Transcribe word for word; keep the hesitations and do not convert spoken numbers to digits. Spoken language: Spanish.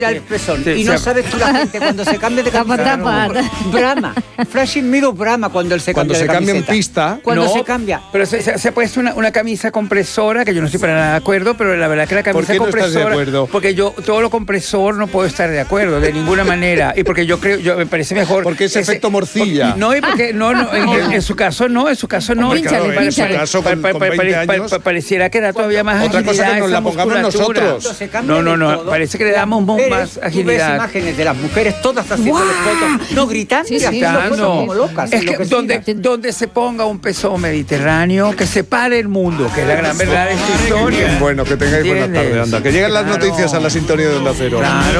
el pezón. Sí, y no sí. sabes tú la gente cuando se cambia de camiseta. Tapa, tapa. Brama. Flashing Mirror brama cuando él se Cuando cambia se de cambia en camiseta. pista. Cuando No, se cambia. Pero se, se, se ha puesto una, una camisa compresora, que yo no estoy para nada de acuerdo, pero la verdad que la camisa ¿Por qué no estás compresora. de acuerdo? Porque yo, todo lo compresor no puedo estar de acuerdo, de ninguna manera. Y porque yo creo, yo me parece mejor. Porque es efecto morcilla. porque- no, y porque, no, no, en, en- en su caso no, en su caso no. Pínchale, Claro, pínchale. En su caso, con, pa- con pa- veinte pa- años. pa- pareciera que da todavía más Otra cosa agilidad que nos esa la pongamos musculatura. nosotros. Cuando se cambia No, no, de no, todo, parece que le damos las más mujeres, tú ves agilidad. imágenes de las mujeres todas haciendo ¡Guau! fotos, no gritando Sí, y sí. haciendo Ah, fotos no. como locas. Es que donde, donde se ponga un pezón mediterráneo, que se pare el mundo, que es la gran verdad de esta historia. Bueno, que tengáis buena ¿Entiendes? tarde, anda. Que lleguen las Claro. noticias a la sintonía de Onda Cero. Claro.